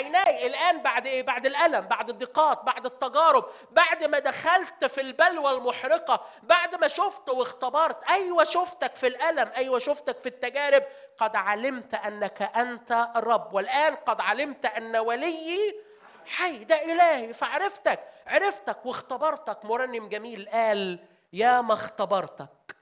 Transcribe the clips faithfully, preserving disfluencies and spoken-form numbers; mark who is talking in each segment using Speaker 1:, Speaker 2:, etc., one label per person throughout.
Speaker 1: عيناي الآن بعد إيه؟ بعد الألم، بعد الضيقات، بعد التجارب، بعد ما دخلت في البلوى المحرقة، بعد ما شفت واختبرت. أيوة شفتك في الألم، أيوة شفتك في التجارب. قد علمت أنك أنت الرب، والآن قد علمت أن وليي حي. ده إلهي، فعرفتك عرفتك واختبرتك. مرنم جميل قال: يا ما اختبرتك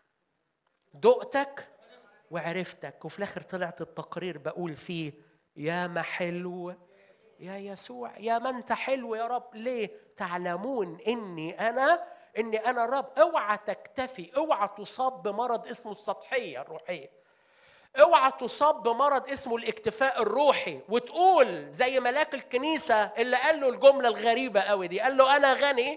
Speaker 1: دقتك وعرفتك. وفي الآخر طلعت التقرير بقول فيه: يا ما حلو يا يسوع، يا ما انت حلو يا رب. ليه؟ تعلمون اني انا اني انا الرب. اوعى تكتفي، اوعى تصاب بمرض اسمه السطحيه الروحيه، اوعى تصاب بمرض اسمه الاكتفاء الروحي وتقول زي ملاك الكنيسه اللي قال له الجمله الغريبه قوي دي، قال له: انا غني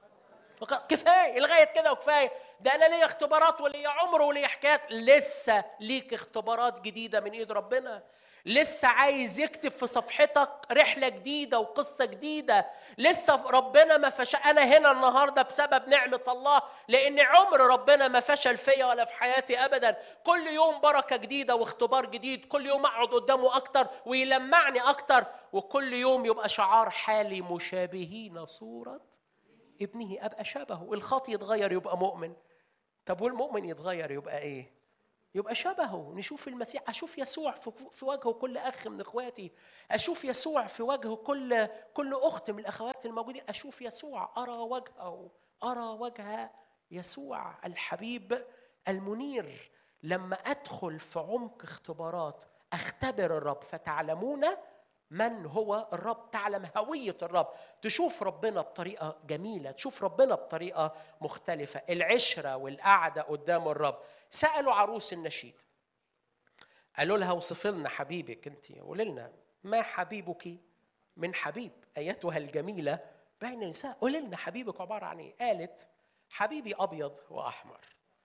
Speaker 1: كفايه، لغايه كده وكفايه. ده انا ليا اختبارات وليا عمر وليا حكايات. لسه ليك اختبارات جديده من ايد ربنا، لسه عايز يكتب في صفحتك رحله جديده وقصه جديده. لسه ربنا ما فشل. انا هنا النهارده بسبب نعمه الله، لان عمر ربنا ما فشل فيا ولا في حياتي ابدا. كل يوم بركه جديده واختبار جديد، كل يوم اقعد قدامه اكتر ويلمعني اكتر، وكل يوم يبقى شعار حالي: مشابهين صوره ابنه. ابقى شبهه. الخاطي يتغير يبقى مؤمن. طب والمؤمن يتغير يبقى ايه؟ يبقى شبهه. نشوف المسيح، اشوف يسوع في وجهه كل اخ من اخواتي، اشوف يسوع في وجهه كل كل اخت من الاخوات الموجودين، اشوف يسوع، ارى وجهه، ارى وجه يسوع الحبيب المنير. لما ادخل في عمق اختبارات اختبر الرب، فتعلمون من هو الرب. تعلم هوية الرب، تشوف ربنا بطريقة جميلة، تشوف ربنا بطريقة مختلفة. العشرة والقعدة قدام الرب. سألوا عروس النشيد، قالوا لها: وصف لنا حبيبك انت، قولي لنا ما حبيبك من حبيب ايتها الجميلة بين النساء، قولي لنا حبيبك عبارة عن ايه؟ قالت: حبيبي ابيض واحمر،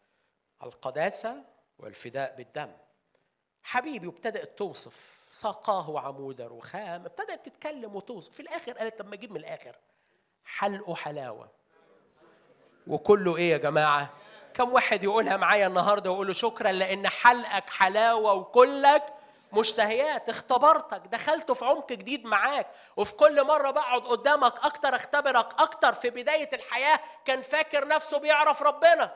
Speaker 1: القداسة والفداء بالدم. حبيبي. وابتدأت توصف: ساقاه عمود رخام. ابتدأت تتكلم وتوصف. في الآخر قالت: طب ما اجيب من الآخر: حلقه حلاوة وكله ايه يا جماعة؟ كم واحد يقولها معايا النهاردة ويقول له: شكرا لأن حلقك حلاوة وكلك مشتهيات. اختبرتك، دخلت في عمق جديد معاك، وفي كل مرة بقعد قدامك أكتر اختبرك أكتر. في بداية الحياة كان فاكر نفسه بيعرف ربنا،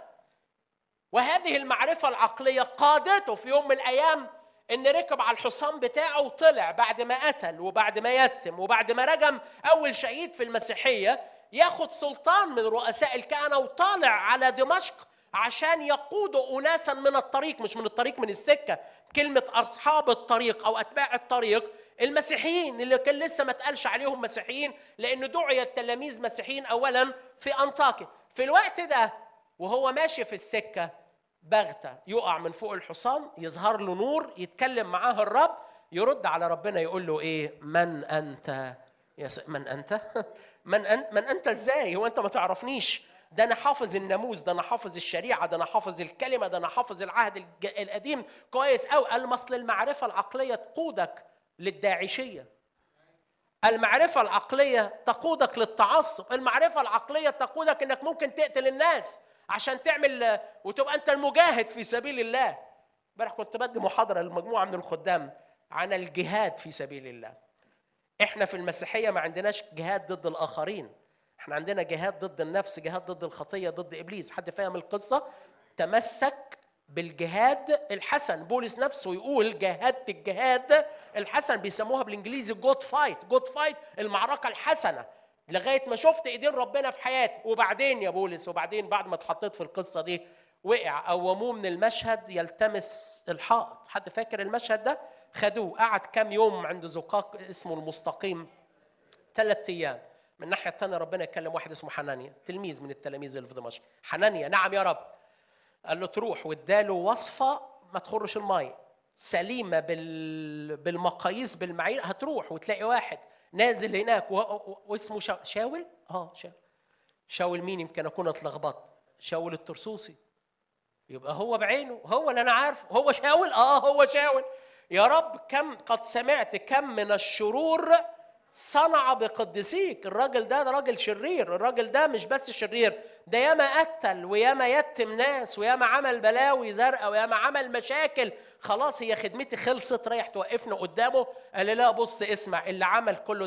Speaker 1: وهذه المعرفة العقلية قادته في يوم من الأيام إن ركب على الحصان بتاعه وطلع بعد ما قتل وبعد ما يتم وبعد ما رجم أول شهيد في المسيحية، ياخد سلطان من رؤساء الكهنة وطالع على دمشق عشان يقودوا أناسا من الطريق، مش من الطريق، من السكة. كلمة أصحاب الطريق أو أتباع الطريق المسيحيين اللي كان لسه ما تقالش عليهم مسيحيين، لأن دعي التلاميذ مسيحيين أولا في أنطاكيا. في الوقت ده وهو ماشي في السكة بغتة يقع من فوق الحصان، يظهر له نور، يتكلم معاه الرب، يرد على ربنا يقول له ايه؟ من انت يا س... من انت من انت من انت ازاي؟ هو انت ما تعرفنيش؟ ده انا حافظ الناموس، ده انا حافظ الشريعه، ده انا حافظ الكلمه، ده انا حافظ العهد الج... القديم كويس قوي. المصل المعرفه العقليه تقودك للداعشيه، المعرفه العقليه تقودك للتعصب، المعرفه العقليه تقودك انك ممكن تقتل الناس عشان تعمل وتبقى انت المجاهد في سبيل الله. امبارح كنت بدي محاضره لمجموعه من الخدام عن الجهاد في سبيل الله. احنا في المسيحيه ما عندناش جهاد ضد الاخرين، احنا عندنا جهاد ضد النفس، جهاد ضد الخطيه، ضد ابليس. حد فاهم القصه؟ تمسك بالجهاد الحسن. بولس نفسه يقول: جاهدت الجهاد الحسن. بيسموها بالانجليزي جود فايت. جود فايت المعركه الحسنه، لغايه ما شفت ايدين ربنا في حياتي. وبعدين يا بولس، وبعدين بعد ما اتحطيت في القصه دي وقع، قوموه من المشهد يلتمس الحائط. حد فاكر المشهد ده؟ خدوه، قعد كام يوم عند زقاق اسمه المستقيم، ثلاث ايام. من الناحيه الثانيه ربنا يكلم واحد اسمه حنانيا، تلميذ من التلاميذ اللي في دمشق. حنانيا: نعم يا رب. قال له: تروح. واداله وصفه ما تخرش الماء، سليمه بال... بالمقاييس بالمعايير. هتروح وتلاقي واحد نازل هناك و... و... واسمه شا... شاول. اه شاول. شاول مين؟ يمكن اكون اتلخبطت. شاول الترسوسي. يبقى هو بعينه، هو اللي انا عارف، هو شاول. اه هو شاول. يا رب كم قد سمعت كم من الشرور صنع بقدسيك. الراجل ده ده راجل شرير، الراجل ده مش بس شرير، ده ياما قتل وياما يتم ناس وياما عمل بلاوي زرقاء وياما عمل مشاكل. خلاص هي خدمتي خلصت، رايح توقفنا قدامه. قال لي لا بص اسمع، اللي عمل كله